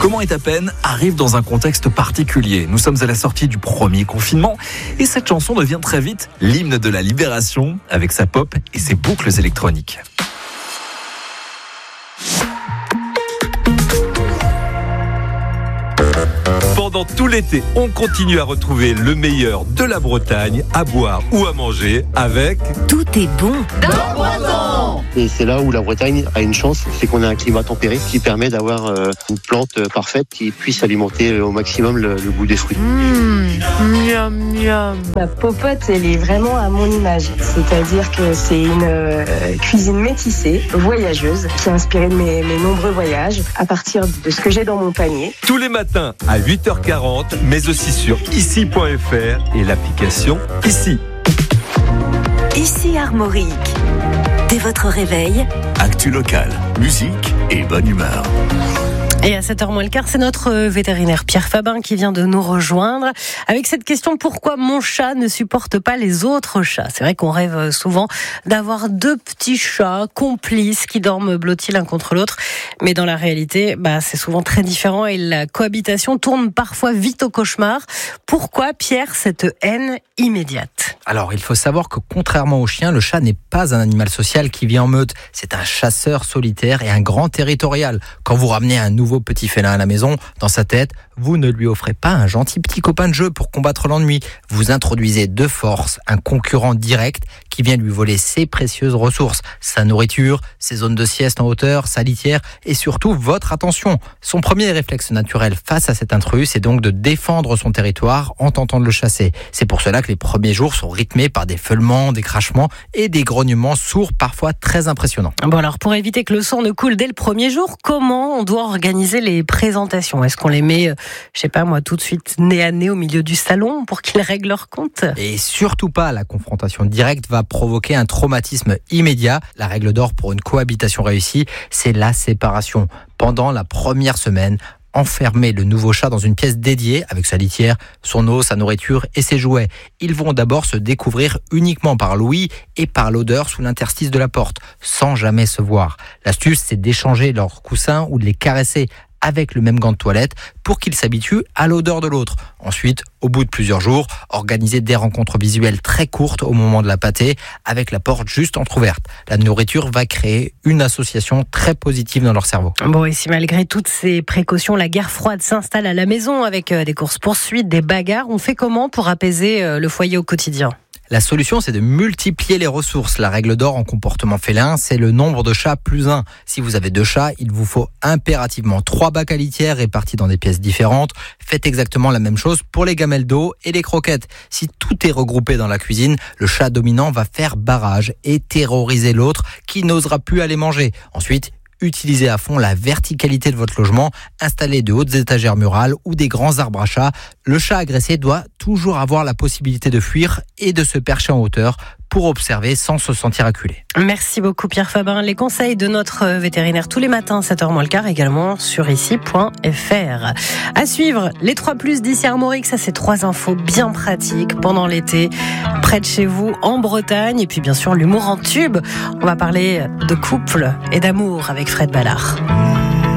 Comment est à peine arrive dans un contexte particulier. Nous sommes à la sortie du premier confinement et cette chanson devient très vite l'hymne de la libération avec sa pop et ses boucles électroniques. Pendant tout l'été, on continue à retrouver le meilleur de la Bretagne à boire ou à manger avec Tout est bon dans Breton. Et c'est là où la Bretagne a une chance, c'est qu'on a un climat tempéré qui permet d'avoir une plante parfaite qui puisse alimenter au maximum le goût des fruits. Miam miam. Ma popote, elle est vraiment à mon image. C'est-à-dire que c'est une cuisine métissée, voyageuse, qui est inspirée de mes nombreux voyages à partir de ce que j'ai dans mon panier. tous les matins à 8h40, mais aussi sur ici.fr et l'application Ici. Ici Armorique. Dès votre réveil, Actu locale, musique et bonne humeur. et à 7h moins le quart, c'est notre vétérinaire Pierre Fabin qui vient de nous rejoindre avec cette question: pourquoi mon chat ne supporte pas les autres chats? C'est vrai qu'on rêve souvent d'avoir deux petits chats complices qui dorment blottis l'un contre l'autre, mais dans la réalité, c'est souvent très différent et la cohabitation tourne parfois vite au cauchemar. Pourquoi, Pierre, cette haine immédiate? Alors, il faut savoir que contrairement au chien, le chat n'est pas un animal social qui vit en meute. C'est un chasseur solitaire et un grand territorial. Quand vous ramenez un nouveau petit félin à la maison, dans sa tête, vous ne lui offrez pas un gentil petit copain de jeu pour combattre l'ennui. Vous introduisez de force un concurrent direct qui vient lui voler ses précieuses ressources, sa nourriture, ses zones de sieste en hauteur, sa litière et surtout votre attention. Son premier réflexe naturel face à cet intrus, c'est donc de défendre son territoire en tentant de le chasser. C'est pour cela que les premiers jours sont rythmés par des feulements, des crachements et des grognements sourds parfois très impressionnants. Bon, alors pour éviter que le sang ne coule dès le premier jour, comment on doit organiser les présentations? Est-ce qu'on les met, tout de suite nez à nez au milieu du salon pour qu'ils règlent leur compte? Et surtout pas, la confrontation directe va provoquer un traumatisme immédiat. La règle d'or pour une cohabitation réussie, c'est la séparation. Pendant la première semaine, enfermer le nouveau chat dans une pièce dédiée avec sa litière, son eau, sa nourriture et ses jouets. Ils vont d'abord se découvrir uniquement par l'ouïe et par l'odeur sous l'interstice de la porte, sans jamais se voir. L'astuce, c'est d'échanger leurs coussins ou de les caresser avec le même gant de toilette pour qu'ils s'habituent à l'odeur de l'autre. Ensuite, au bout de plusieurs jours, organisez des rencontres visuelles très courtes au moment de la pâtée avec la porte juste entrouverte. La nourriture va créer une association très positive dans leur cerveau. Bon, et si malgré toutes ces précautions, la guerre froide s'installe à la maison avec des courses-poursuites, des bagarres, on fait comment pour apaiser le foyer au quotidien? La solution, c'est de multiplier les ressources. La règle d'or en comportement félin, c'est le nombre de chats plus 1. Si vous avez 2 chats, il vous faut impérativement 3 bacs à litière répartis dans des pièces différentes. Faites exactement la même chose pour les gamelles d'eau et les croquettes. Si tout est regroupé dans la cuisine, le chat dominant va faire barrage et terroriser l'autre qui n'osera plus aller manger. Ensuite, utilisez à fond la verticalité de votre logement, installez de hautes étagères murales ou des grands arbres à chat. Le chat agressé doit toujours avoir la possibilité de fuir et de se percher en hauteur pour observer sans se sentir acculé. Merci beaucoup Pierre Fabin. Les conseils de notre vétérinaire tous les matins, 7h moins le quart, également sur ici.fr. À suivre, les 3+ d'Ici Armorique, ça c'est 3 infos bien pratiques pendant l'été, près de chez vous, en Bretagne. Et puis bien sûr l'humour en tube. On va parler de couple et d'amour avec Fred Ballard.